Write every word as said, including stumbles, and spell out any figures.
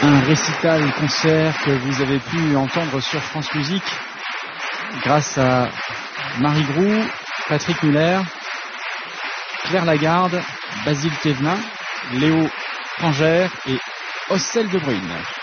Un récital concert que vous avez pu entendre sur France Musique grâce à Marie Groux, Patrick Muller, Claire Lagarde, Basile Thévenin, Léo Frangère et Ocel de Bruyne.